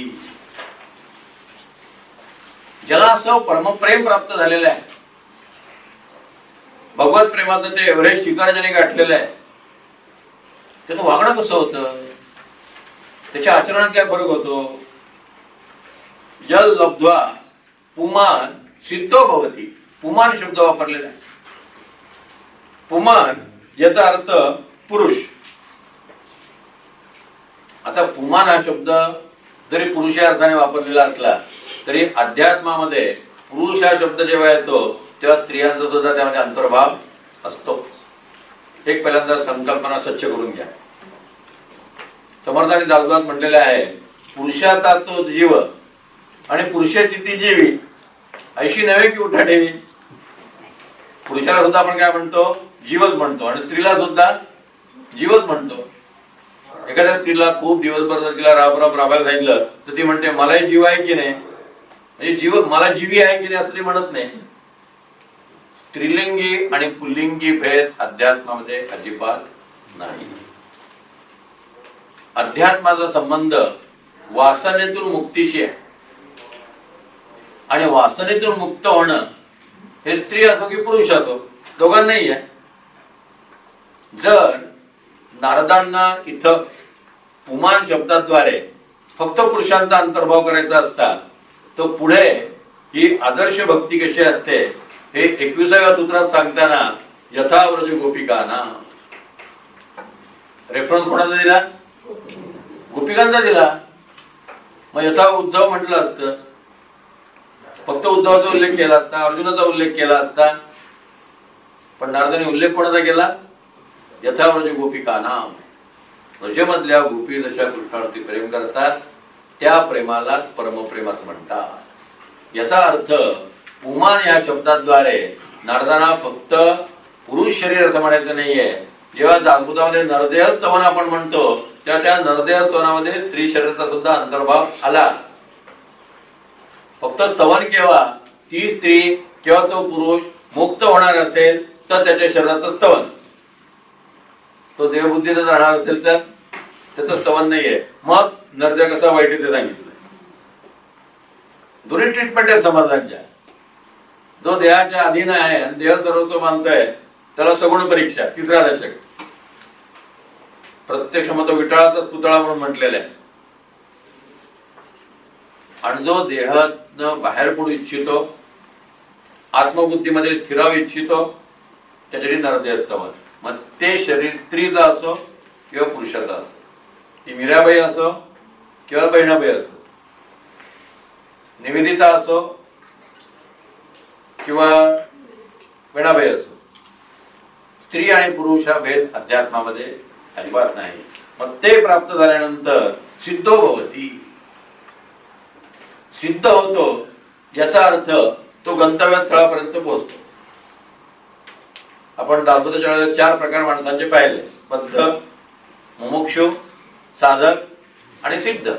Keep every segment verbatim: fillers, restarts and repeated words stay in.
भवती. ज्याला असं परमप्रेम प्राप्त झालेलं आहे, भगवत प्रेमाचं ते एव्हरेस्ट शिखर ज्याने गाठलेलं आहे, त्याचं वागणं कसं होतं, त्याच्या आचरणात काय फरक होतो. जल लब्ध्वा पुमान सिद्धो भवती. पुमान शब्द वापरलेला आहे. पुमान याचा अर्थ पुरुष. आता पुमान हा शब्द जरी पुरुष या अर्थाने वापरलेला असला तरी अध्यात्मामध्ये पुरुष हा शब्द जेव्हा येतो तेव्हा स्त्रियांचा सुद्धा त्यामध्ये अंतर्भाव असतो. एक पहिल्यांदा संकल्पना स्वच्छ करून घ्या. समर्थाने दासबोधात म्हटलेले आहे, पुरुषाचा तो जीव आणि पुरुषाची ती जीवी अशी नव्हे की उठा ठेवी. पुरुषाला सुद्धा आपण काय म्हणतो, जीवच म्हणतो, आणि स्त्रीला सुद्धा जीवच म्हणतो. एखाद्या स्त्रीला खूप दिवसभर जर तिला राब राब राबायला सांगितलं तर ती म्हणते मलाही जीव आहे की नाही, म्हणजे जीव मला जीवी आहे की नाही असं ती म्हणत नाही. स्त्रीलिंगी आणि पुल्लिंगी भेद अध्यात्मामध्ये अजिबात नाही. अध्यात्माचा संबंध वासनेतून मुक्तीशी आहे, आणि वासनेतून मुक्त होणं हे स्त्री असो की पुरुष असो दोघांनाही आहे. जर नारदांना इथं पुमान शब्दाद्वारे फक्त पुरुषांचा अंतर्भाव करायचा असता तो पुढे ही आदर्श भक्ती कशी असते हे एकविसाव्या सूत्रात सांगताना यथाव्रज गोपिकाना रेफरन्स कोणाचा दिला, गोपिकांचा दिला. मग यथा उद्धव म्हटलं असतं, फक्त उद्धवाचा उल्लेख केला असता, अर्जुनाचा उल्लेख केला असता, पण नारदाने उल्लेख कोणाचा केला, यथाव्रज गोपिकाना. व्रजेमधल्या गोपी जशा कृष्णावरती प्रेम करतात त्या प्रेमाला परमप्रेम असं म्हणतात. याचा अर्थ पुमान या शब्दाद्वारे नारदांना फक्त पुरुष शरीर असं म्हणायचं नाहीये. जेव्हा दासबोधामध्ये नरदेह स्तवन आपण म्हणतो तेव्हा त्या नरदेह स्तवनामध्ये स्त्री शरीराचा सुद्धा अंतर्भाव आला. फक्त स्तवन केव्हा, ती स्त्री किंवा तो पुरुष मुक्त होणार असेल तर त्याच्या शरीराचं स्तवन, तो देवबुद्धीतच राहणार असेल तर त्याचं स्तवन नाहीये. मग नरदेह कसा वाईट ते सांगितलं. दोन्ही ट्रीटमेंट आहे समाजांच्या. जो देहाच्या अधीन आहे आणि देह सर्वस्व मानतोय त्याला सगुण परीक्षा, तिसरा दशक. प्रत्यक्ष मग तो विटाळाचाच पुतळा म्हणून म्हटलेला आहे. आणि जो देहातनं बाहेर पडू इच्छितो, आत्मबुद्धीमध्ये स्थिरावू इच्छितो, त्याच्यासाठी नरदेह स्तवन. मग ते शरीर स्त्रीचा असो किंवा पुरुषाचा असो, ती मीराबाई असो किंवा बहिणाबाई असो, निवेदिता असो किंवा वेणाबाई असो, स्त्री आणि पुरुष हा भेद अध्यात्मामध्ये अजिबात नाही. मग ते प्राप्त झाल्यानंतर सिद्धो भवती, सिद्ध होतो. याचा अर्थ तो गंतव्यस्थळापर्यंत पोहोचतो. आपण दासबोधाच्या वेळेला चार प्रकार माणसांचे पाहिले, बद्ध, मुमुक्षु, साधक आणि सिद्ध.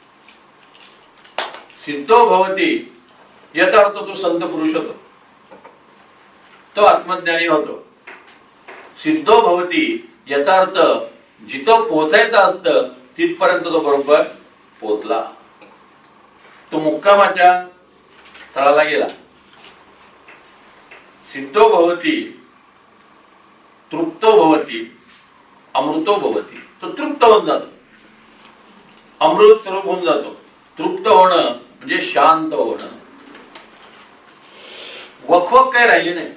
सिद्धो भवती याचा अर्थ तो संत पुरुष होतो, तो आत्मज्ञानी होतो. सिद्धो भवती याचा अर्थ जिथं पोहोचायचं असतं तिथपर्यंत तो बरोबर पोहोचला, तो मुक्कामाच्या स्थळाला गेला. सिद्धो भवती, तृप्तो भवती, अमृतो भवती. तो तृप्त होऊन जातो, अमृत स्वरूप होऊन जातो. तृप्त होणं म्हणजे शांत होणं. वखवक काही राहिली नाही.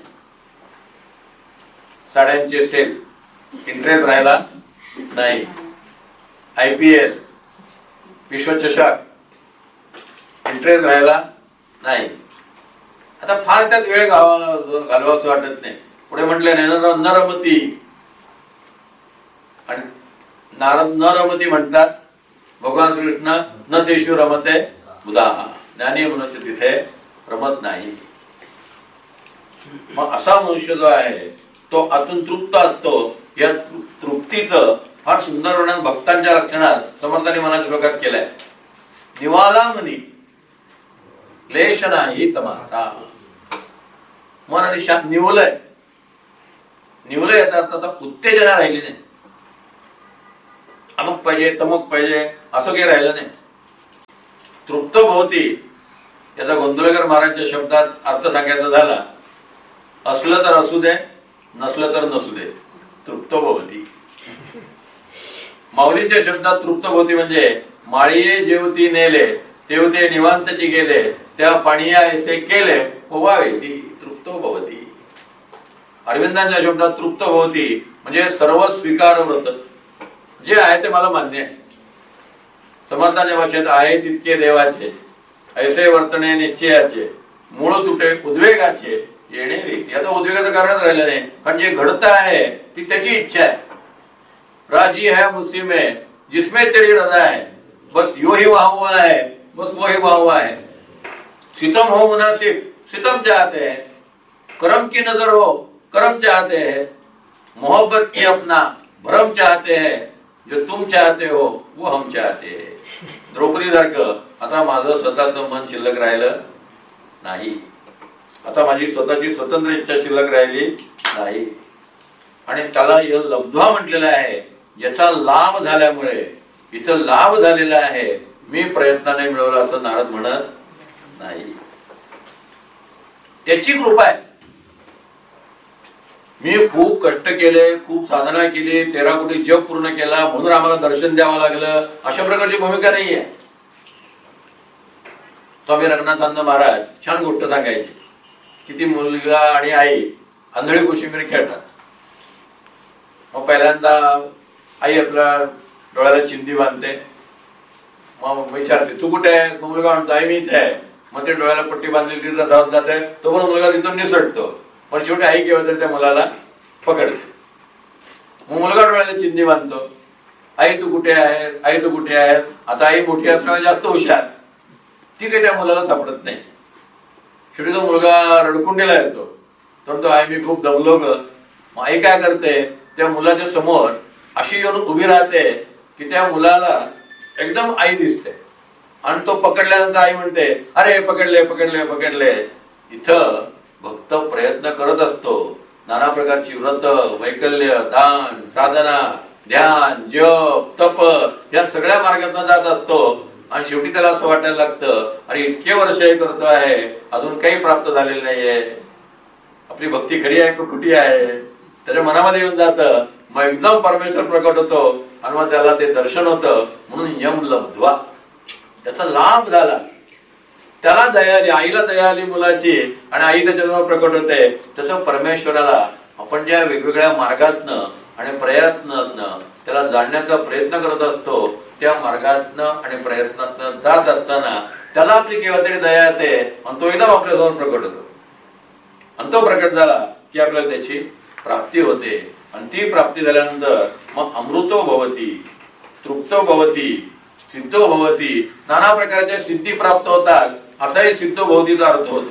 साड्यांचे सेल, इंटरेस्ट राहिला नाही. आय पी एल, विश्वचषक, इंटरेस्ट राहिला नाही. आता फार त्यात वेळ घालवाचं वाटत नाही. पुढे म्हटले नरमती, आणि नारद नरमती म्हणतात भगवान कृष्ण, न तेषु रमते बुधा. ज्ञानी मनुष्य तिथे रमत नाही. मग असा मनुष्य जो आहे तो आतून तृप्त असतो. या तृप्तीचं फार सुंदर वर्णन भक्तांच्या लक्षणात समर्थाने मनाच्या श्लोकात केलंय. निवाला मनी क्लेश नाही तमाचा. मन आणि शांत निवलंय. निवलंय याचा अर्थ आता उत्तेजना राहिली नाही. अमुक पाहिजे तमुक पाहिजे असं काही राहिलं नाही. तृप्त भवती याचा गोंधळकर महाराजच्या शब्दात अर्थ सांगायचा झाला, असलं तर असू दे, नसलं तर नसू दे, तृप्त भवती. माऊलीच्या शब्दात तृप्त भवती म्हणजे माळीये जेवती नेले तेवते निवांतची गेले त्या पाणीया ऐसे केले व्हावे ती तृप्त भवती. अरविंदांच्या शब्दात तृप्त भवती म्हणजे सर्व स्वीकार व्रत, जे आहे ते मला मान्य आहे. समर्थांच्या भाषेत आहे तितके देवाचे, ऐसे वर्तने निश्चयाचे, मूळ तुटे उद्वेगाचे येणे रीती. आता उद्वेगाचं कारणच राहिलं नाही, कारण जे घडत आहे ती त्याची इच्छा आहे. राजी है मुझसे में जिसमें तेरी रजा है, बस यो ही वहां हुआ है, बस वो ही वहां हुआ है. सितम हो मुनासिब सितम चाहते हैं, करम की नजर हो करम चाहते हैं, मोहब्बत की अपना भरम चाहते हैं, जो तुम चाहते हो वो हम चाहते हैं. द्रौपदी सारखं आता माझं स्वतःचं मन शिल्लक राहिलं नाही, आता माझी स्वतःची स्वतंत्र इच्छा शिल्लक राहिली नाही. आणि त्याला लब्ध्वा म्हटलेलं आहे, याचा लाभ झाल्यामुळे इथं लाभ झालेला आहे, मी प्रयत्नाने मिळवला असं नारद म्हणत नाही. त्याची कृपा आहे. मी खूप कष्ट केले, खूप साधना केली, तेरा कोटी जग पूर्ण केला म्हणून आम्हाला दर्शन द्यावं लागलं, अशा प्रकारची भूमिका नाहीये. स्वामी रंगनाथानंद महाराज छान गोष्ट सांगायची की ती मुलगा आणि आई आंधळी कोशिंबीर खेळतात. मग पहिल्यांदा आई आपल्या डोळ्याला चिंदी बांधते, मग विचारते तू कुठे आहे, मग मुलगा म्हणतो आई मी इथे आहे. मग ते डोळ्याला पट्टी बांधली तिथं धावत जाते, तो पण मुलगा तिथून निसटतो, पण शेवटी आई केव्हा तरी त्या मुलाला पकडते. मग मुलगा डोळ्याला चिंदी बांधतो, आई तू कुठे आहे, आई तू कुठे आहे. आता आई मोठी असल्यामुळे जास्त हुशार, ती काही त्या मुलाला सापडत नाही. शेवटी तो मुलगा रडकुंडीला येतो, तर तो आई मी खूप दमलो ग. मग आई काय करते, त्या मुलाच्या समोर अशी येऊन उभी राहते की त्या मुलाला एकदम आई दिसते, आणि तो पकडल्यानंतर आई म्हणते अरे पकडले पकडले पकडले. इथं भक्त प्रयत्न करत असतो, नाना प्रकारची व्रत वैकल्य दान साधना ध्यान जप तप या सगळ्या मार्गातून जात असतो, आणि शेवटी त्याला असं वाटायला लागतं अरे इतके वर्ष हे करतो आहे अजून काही प्राप्त झालेलं नाहीये, आपली भक्ती खरी आहे का कुठे आहे. त्याच्या मनामध्ये येऊन जातं, मग एकदम परमेश्वर प्रकट होतो आणि मग त्याला ते दर्शन होतं. म्हणून यम लब्ध्वा, त्याचा लाभ झाला, त्याला दया आली, आईला दया आली मुलाची, आणि आई त्याच्याजवळ प्रकट होते. तसं परमेश्वराला आपण ज्या वेगवेगळ्या मार्गातनं आणि प्रयत्नातनं त्याला जाणण्याचा प्रयत्न करत असतो, त्या मार्गातनं आणि प्रयत्नातनं जात असताना त्याला आपली केव्हा तरी दया येते आणि तो एकदम आपल्याजवळ प्रकट होतो. आणि तो प्रकट झाला की आपल्याला त्याची प्राप्ती होते, आणि ती प्राप्ती झाल्यानंतर मग अमृतो भवती तृप्तो भवती सिद्धो भवती, नाना प्रकारच्या सिद्धी प्राप्त होतात, असाही सिद्धो भवतीचा अर्थ होतो.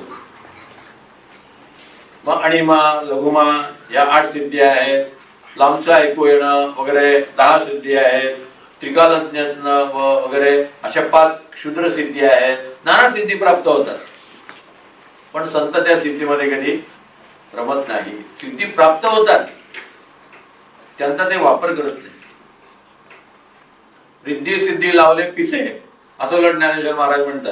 मग अणिमा लघुमा या आठ सिद्धी आहेत, लांबचं ऐकू येणं वगैरे दहा सिद्धी आहेत, त्रिकालज्ञ वगैरे अशा पाच क्षुद्र सिद्धी आहेत, नाना सिद्धी प्राप्त होतात. पण संत त्या सिद्धीमध्ये कधी रमत नाही. सिद्धी प्राप्त होतात, त्यांचा ते वापर करत नाही. रिद्धी सिद्धी लावले पिसे असं उलट ज्ञानेश्वर महाराज म्हणतात.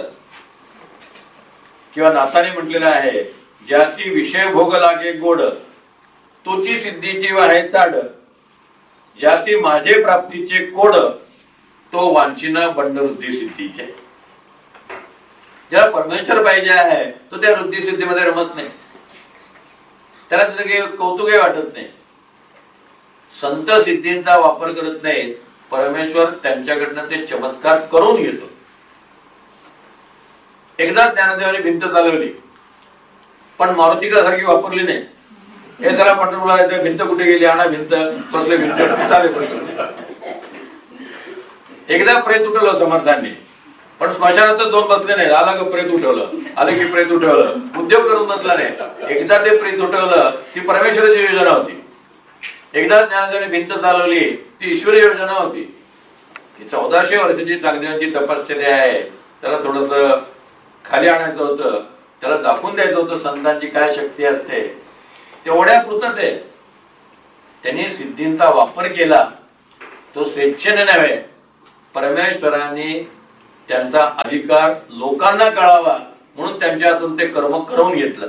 किंवा नाथाने म्हटलेलं आहे, ज्याची विषय भोग लागे गोड तोची सिद्धीची वाहे चाड, ज्याची माझे प्राप्तीचे कोड तो वांछिन बंड वृद्धी सिद्धीचे. ज्याला परमेश्वर पाहिजे आहे तो त्या वृद्धी सिद्धीमध्ये रमत नाही, त्याला त्याचं काही कौतुकही वाटत नाही. संत सिद्धींचा वापर करत नाही, परमेश्वर त्यांच्याकडनं ते चमत्कार करून घेतो. एकदा ज्ञानदेवाने भिंत चालवली, पण मारुतिका सारखी वापरली नाही. हे जरा पंढरपूरला भिंत कुठे गेली, आणा भिंत बसले भिंत चालेल. एकदा प्रेत उठवलं समर्थांनी, पण स्मशानात दोन बसले नाही. आला का प्रेत उठवलं, आले की प्रेत उठवलं, उद्योग करून बसला नाही. एकदा ते प्रेत उठवलं, ती परमेश्वराची योजना होती. एकदा ज्ञानदेवाने भिंत चालवली, ती ईश्वरी योजना होती. ही चौदाशे वर्षाची चांगदेवांची तपश्चर्या आहे, त्याला थोडस खाली आणायचं होतं, त्याला दाखवून द्यायचं होतं संतांची काय शक्ती असते. तेवढ्या पुरतं ते त्यांनी सिद्धींचा वापर केला. तो स्वेच्छेने नव्हे, परमेश्वरांनी त्यांचा अधिकार लोकांना कळावा म्हणून त्यांच्या हातून ते कर्म करवून घेतलं.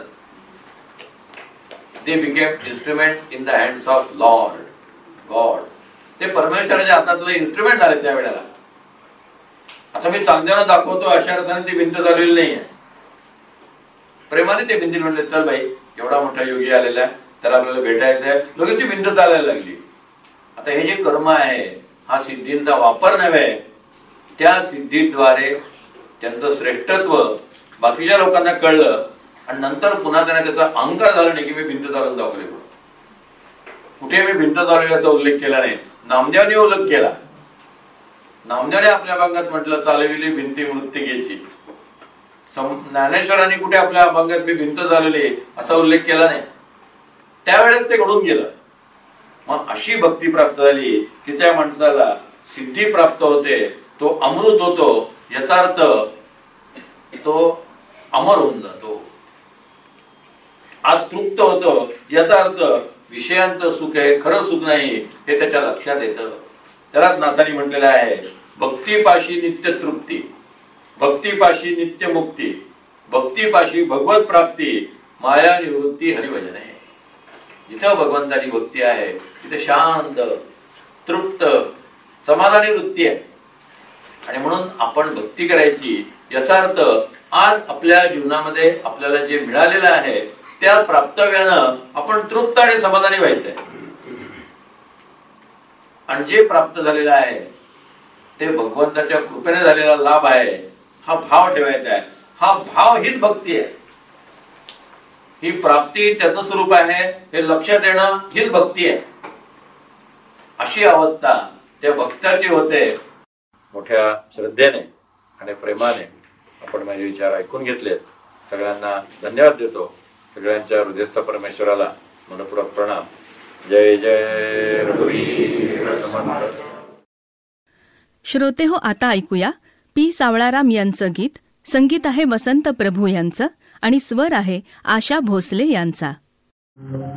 They became instrument in the hands of Lord God. ते परमेश्वराच्या हातातलं इन्स्ट्रुमेंट झाले त्यावेळेला. आता मी चांगल्यानं दाखवतो अशा अर्थाने ती भिंत झालेली नाहीये. प्रेमाने ते भिंतीत म्हणले, चल बाई एवढा मोठा योगी आलेला आहे, त्याला आपल्याला भेटायचं आहे. लगेच ती भिंत चालायला लागली. आता हे जे कर्म आहे हा सिद्धींचा वापर नव्हे, त्या सिद्धीद्वारे त्यांचं श्रेष्ठत्व बाकीच्या लोकांना कळलं आणि नंतर पुन्हा त्यांना त्याचा अहंकार झाला नाही की मी भिंत चालून दाखवले. कुठे मी भिंत चालवल्याचा उल्लेख केला नाही, नामदेवाने उल्लेख केला. नामदेवाने आपल्या भागात म्हटलं चालविली भिंती मृत्तिकेची. ज्ञानेश्वरांनी कुठे आपल्या अभंगात मी भिंत चालवली असा उल्लेख केला नाही. त्यावेळेस ते घडून गेलं. मग अशी भक्ती प्राप्त झाली की त्या माणसाला सिद्धी प्राप्त होते, तो अमृत होतो. याचा अर्थ तो अमर होऊन जातो. आज तृप्त होतो याचा अर्थ विषयांचं सुख आहे, खरं सुख नाही हे त्याच्या लक्षात येतं. त्यालाच नाथांनी म्हटलेलं आहे, भक्तीपाशी नित्य तृप्ती, भक्तीपाशी नित्य मुक्ती, भक्तीपाशी भगवत प्राप्ती, माया निवृत्ती हरिभजन आहे. जिथं भगवंताची भक्ती आहे तिथे शांत तृप्त समाधानी वृत्ती आहे. आणि म्हणून आपण भक्ती करायची. याचा अर्थ आज आपल्या जीवनामध्ये आपल्याला जे मिळालेलं आहे त्या प्राप्तव्यानं आपण तृप्त आणि समाधानी व्हायचंय. आणि जे प्राप्त झालेलं आहे ते भगवंताच्या कृपेने झालेला लाभ आहे हा भाव ठेवायचा आहे. हा भाव हीच भक्ती आहे. ही प्राप्ती त्याचं स्वरूप आहे हे लक्षात येणं हीच भक्ती आहे. अशी अवस्था त्या भक्ताची होते. मोठ्या श्रद्धेने आणि प्रेमाने आपण माझे विचार ऐकून घेतलेत. सगळ्यांना धन्यवाद देतो. सगळ्यांच्या हृदयस्थ परमेश्वराला मनपूर्वक प्रणाम. जय जय रघुवीर समर्थ. श्रोते हो, आता ऐकूया पी सावळाराम यांचं गीत. संगीत आहे वसंत प्रभू यांचं आणि स्वर आहे आशा भोसले यांचा.